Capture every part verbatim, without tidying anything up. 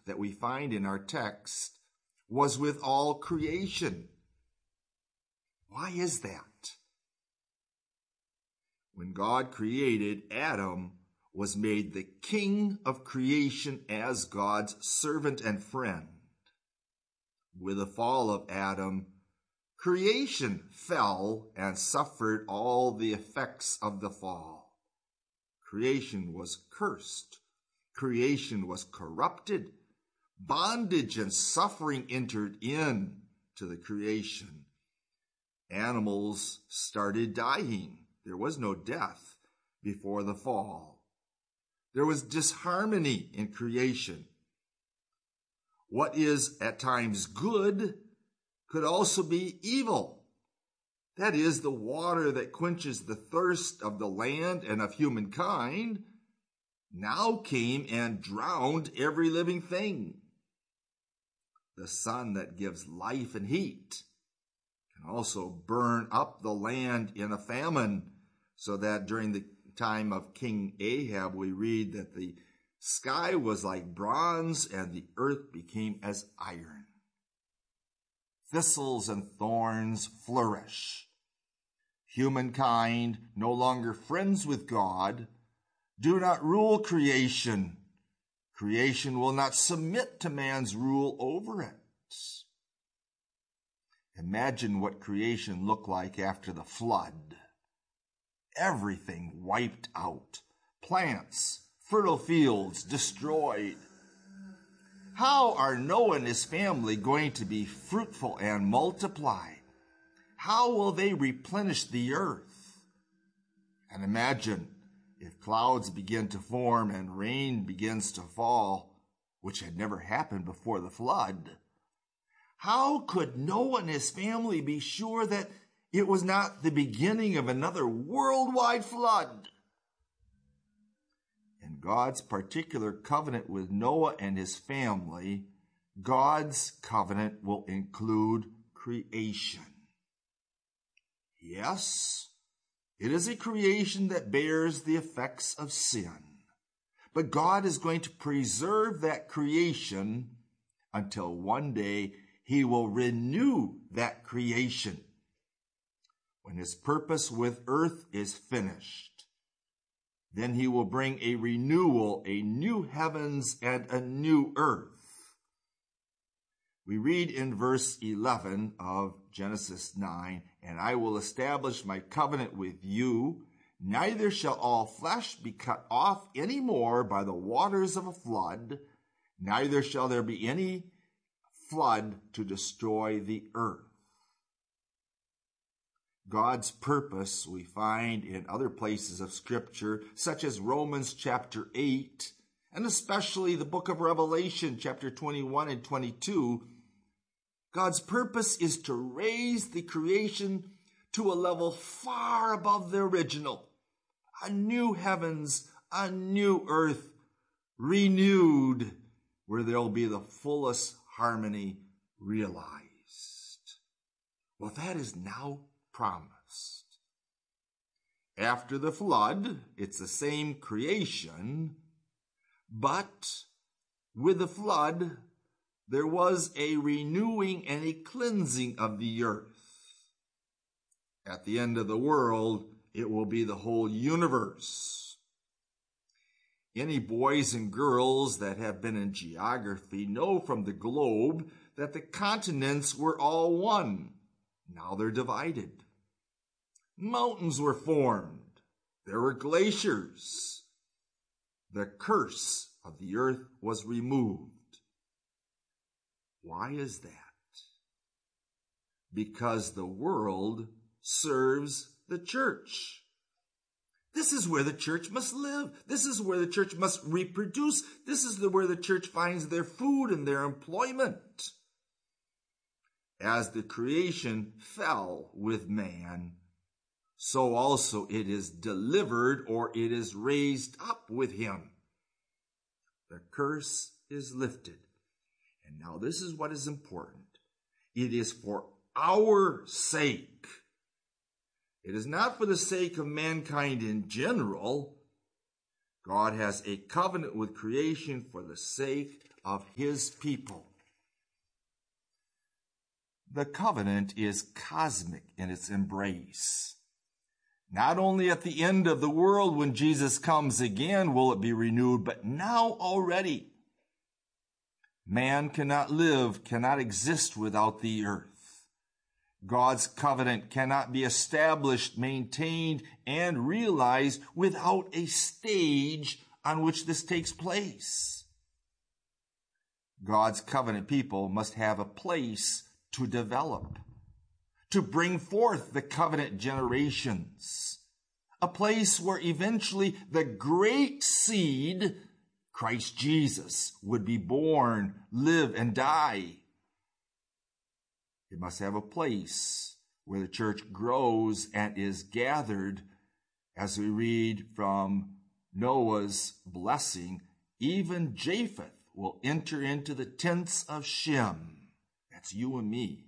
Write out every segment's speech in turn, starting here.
that we find in our text was with all creation. Why is that? When God created, Adam was made the king of creation as God's servant and friend. With the fall of Adam, creation fell and suffered all the effects of the fall. Creation was cursed. Creation was corrupted. Bondage and suffering entered in to the creation. Animals started dying. There was no death before the fall. There was disharmony in creation. What is at times good could also be evil. That is, the water that quenches the thirst of the land and of humankind now came and drowned every living thing. The sun that gives life and heat can also burn up the land in a famine, so that during the time of King Ahab, we read that the sky was like bronze and the earth became as iron. Thistles and thorns flourish. Humankind, no longer friends with God, do not rule creation. Creation will not submit to man's rule over it. Imagine what creation looked like after the flood. Everything wiped out. Plants, fertile fields destroyed. How are Noah and his family going to be fruitful and multiply? How will they replenish the earth? And imagine if clouds begin to form and rain begins to fall, which had never happened before the flood. How could Noah and his family be sure that it was not the beginning of another worldwide flood? In God's particular covenant with Noah and his family, God's covenant will include creation. Yes, it is a creation that bears the effects of sin, but God is going to preserve that creation until one day he will renew that creation when his purpose with earth is finished. Then he will bring a renewal, a new heavens and a new earth. We read in verse eleven of Genesis nine, "And I will establish my covenant with you, neither shall all flesh be cut off any more by the waters of a flood, neither shall there be any flood to destroy the earth." God's purpose we find in other places of Scripture, such as Romans chapter eight, and especially the book of Revelation chapter twenty-one and twenty-two. God's purpose is to raise the creation to a level far above the original. A new heavens, a new earth, renewed, where there will be the fullest harmony realized. Well, that is now promised. After the flood, it's the same creation, but with the flood, there was a renewing and a cleansing of the earth. At the end of the world, it will be the whole universe. Any boys and girls that have been in geography know from the globe that the continents were all one. Now they're divided. Mountains were formed. There were glaciers. The curse of the earth was removed. Why is that? Because the world serves the church. This is where the church must live. This is where the church must reproduce. This is the, where the church finds their food and their employment. As the creation fell with man, so also it is delivered or it is raised up with him. The curse is lifted. And now this is what is important. It is for our sake. It is not for the sake of mankind in general. God has a covenant with creation for the sake of his people. The covenant is cosmic in its embrace. Not only at the end of the world when Jesus comes again will it be renewed, but now already. Man cannot live, cannot exist without the earth. God's covenant cannot be established, maintained, and realized without a stage on which this takes place. God's covenant people must have a place to develop, to bring forth the covenant generations, a place where eventually the great seed, Christ Jesus, would be born, live, and die. It must have a place where the church grows and is gathered, as we read from Noah's blessing, even Japheth will enter into the tents of Shem. That's you and me.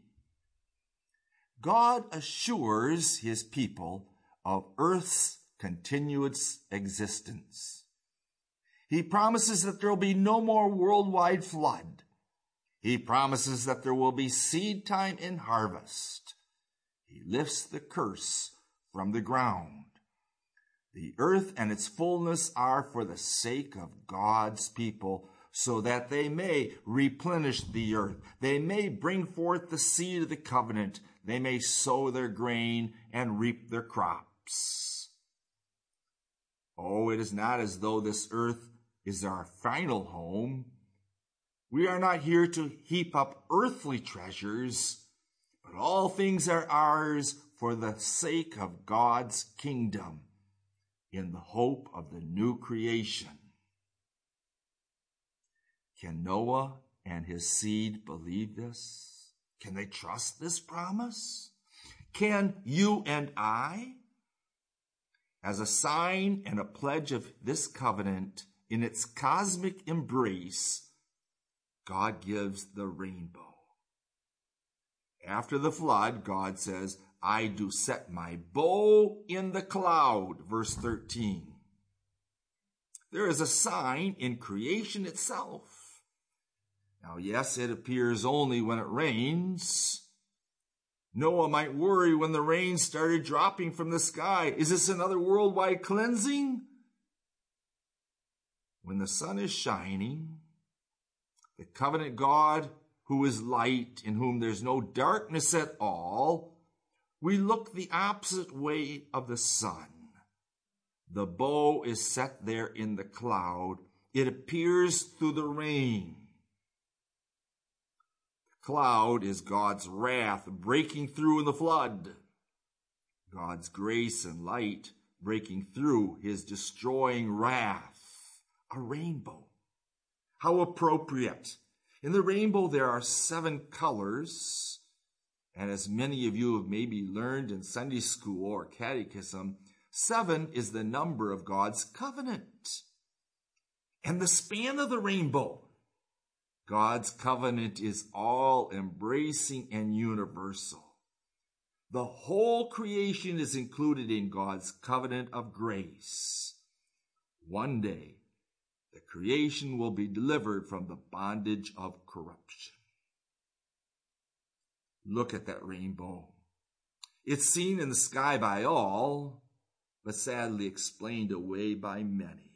God assures his people of earth's continuous existence. He promises that there will be no more worldwide flood. He promises that there will be seed time and harvest. He lifts the curse from the ground. The earth and its fullness are for the sake of God's people, so that they may replenish the earth. They may bring forth the seed of the covenant. They may sow their grain and reap their crops. Oh, it is not as though this earth is our final home. We are not here to heap up earthly treasures, but all things are ours for the sake of God's kingdom, in the hope of the new creation. Can Noah and his seed believe this? Can they trust this promise? Can you and I? As a sign and a pledge of this covenant in its cosmic embrace, God gives the rainbow. After the flood, God says, I do set my bow in the cloud, verse thirteen. There is a sign in creation itself. Now, yes, it appears only when it rains. Noah might worry when the rain started dropping from the sky. Is this another worldwide cleansing? When the sun is shining, the covenant God, who is light, in whom there's no darkness at all, we look the opposite way of the sun. The bow is set there in the cloud. It appears through the rain. The cloud is God's wrath breaking through in the flood. God's grace and light breaking through his destroying wrath. A rainbow. How appropriate. In the rainbow there are seven colors, and as many of you have maybe learned in Sunday school or catechism, seven is the number of God's covenant. And the span of the rainbow, God's covenant is all embracing and universal. The whole creation is included in God's covenant of grace. One day, the creation will be delivered from the bondage of corruption. Look at that rainbow. It's seen in the sky by all, but sadly explained away by many.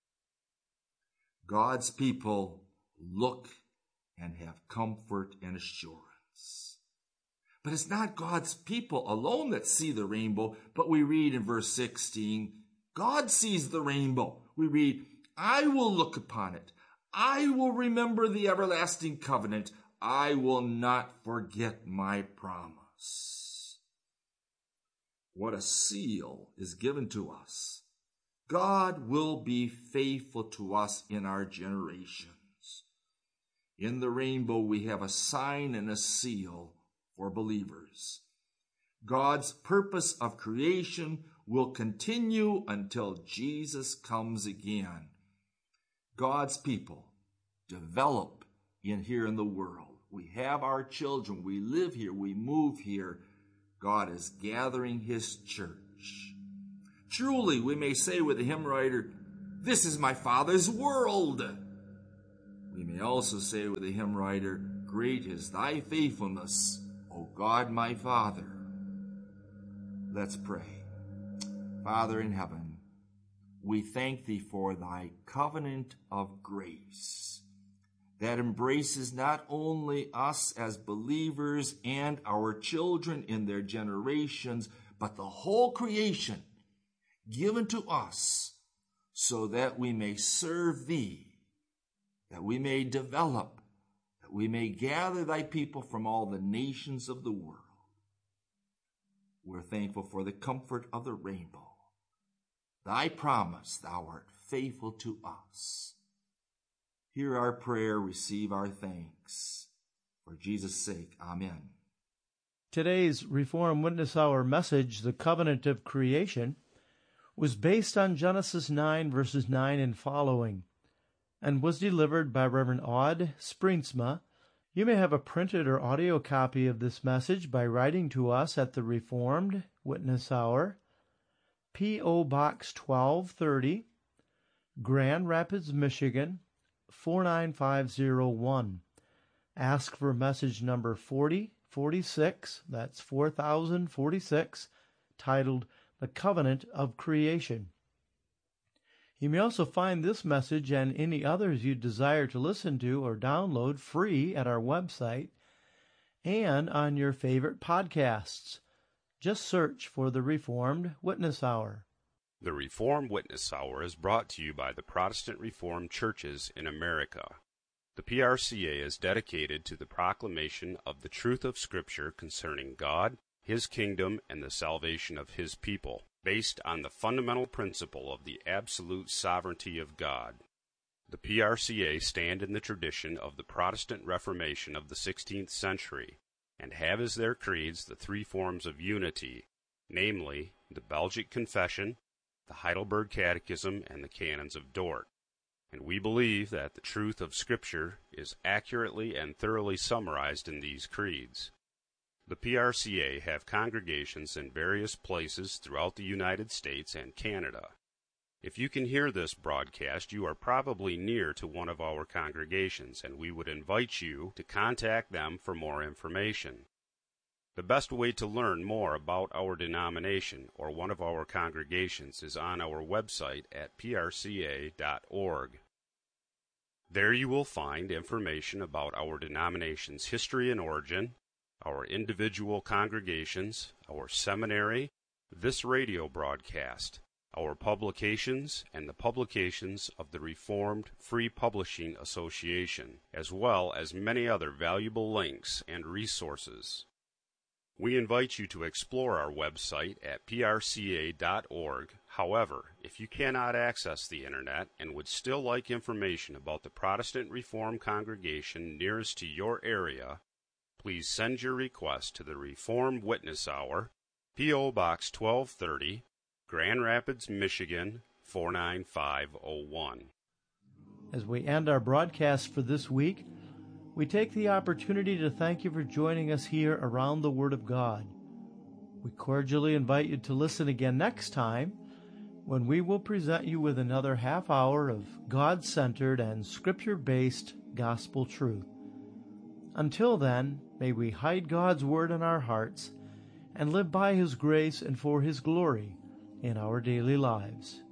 God's people look and have comfort and assurance. But it's not God's people alone that see the rainbow, but we read in verse sixteen, God sees the rainbow. We read, I will look upon it. I will remember the everlasting covenant. I will not forget my promise. What a seal is given to us. God will be faithful to us in our generations. In the rainbow, we have a sign and a seal for believers. God's purpose of creation will continue until Jesus comes again. God's people develop in here in the world. We have our children. We live here. We move here. God is gathering his church. Truly, we may say with the hymn writer, this is my Father's world. We may also say with the hymn writer, "Great is thy faithfulness, O God my Father." Let's pray. Father in heaven, we thank thee for thy covenant of grace that embraces not only us as believers and our children in their generations, but the whole creation given to us so that we may serve thee, that we may develop, that we may gather thy people from all the nations of the world. We're thankful for the comfort of the rainbow. Thy promise, thou art faithful to us. Hear our prayer, receive our thanks. For Jesus' sake, amen. Today's Reformed Witness Hour message, The Covenant of Creation, was based on Genesis nine, verses nine and following, and was delivered by Reverend Odd Springsma. You may have a printed or audio copy of this message by writing to us at the Reformed Witness Hour, P O. Box twelve thirty, Grand Rapids, Michigan, four nine five zero one. Ask for message number forty forty-six, that's four thousand forty-six, titled The Covenant of Creation. You may also find this message and any others you desire to listen to or download free at our website and on your favorite podcasts. Just search for the Reformed Witness Hour. The Reformed Witness Hour is brought to you by the Protestant Reformed Churches in America. The P R C A is dedicated to the proclamation of the truth of Scripture concerning God, His kingdom, and the salvation of His people, based on the fundamental principle of the absolute sovereignty of God. The P R C A stand in the tradition of the Protestant Reformation of the sixteenth century, and have as their creeds the three forms of unity, namely, the Belgic Confession, the Heidelberg Catechism, and the Canons of Dort. And we believe that the truth of Scripture is accurately and thoroughly summarized in these creeds. The P R C A have congregations in various places throughout the United States and Canada. If you can hear this broadcast, you are probably near to one of our congregations, and we would invite you to contact them for more information. The best way to learn more about our denomination or one of our congregations is on our website at p r c a dot org. There you will find information about our denomination's history and origin, our individual congregations, our seminary, this radio broadcast, our publications, and the publications of the Reformed Free Publishing Association, as well as many other valuable links and resources. We invite you to explore our website at p r c a dot org. However, if you cannot access the Internet and would still like information about the Protestant Reformed congregation nearest to your area, please send your request to the Reformed Witness Hour, P O. Box twelve thirty, Grand Rapids, Michigan, four nine five zero one. As we end our broadcast for this week, we take the opportunity to thank you for joining us here around the Word of God. We cordially invite you to listen again next time when we will present you with another half hour of God-centered and Scripture-based gospel truth. Until then, may we hide God's Word in our hearts and live by His grace and for His glory in our daily lives.